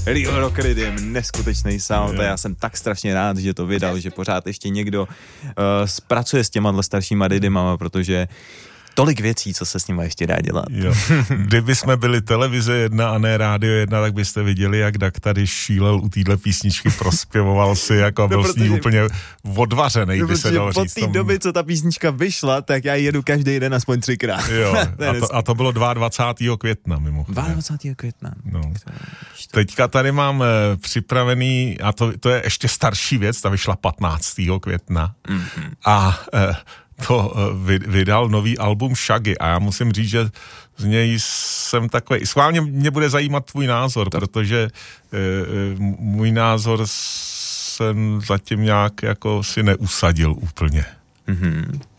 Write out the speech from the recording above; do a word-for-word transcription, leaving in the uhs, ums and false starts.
Rio Rockriddim, neskutečný sound a já jsem tak strašně rád, že to vydal, že pořád ještě někdo uh, pracuje s těma staršíma ridimama, protože tolik věcí, co se s nima ještě dá dělat. Jo. Kdyby jsme byli televize jedna a ne rádio jedna, tak byste viděli, jak Dak tady šílel u téhle písničky, prospěvoval si, jako no, byl s ní úplně odvařený, no, by se dalo říct. Po té doby, co ta písnička vyšla, tak já jedu každý den aspoň třikrát. Jo, a, to, a to bylo dvacátého druhého května, mimochodem. dvacátého druhého května. No. Teďka tady mám e, připravený, a to, to je ještě starší věc, ta vyšla patnáctého května. Mm-hmm. A e, to vydal nový album Shaggy a já musím říct, že z něj jsem takový, schválně mě bude zajímat tvůj názor, protože e, můj názor jsem zatím nějak jako si neusadil úplně. Mm-hmm.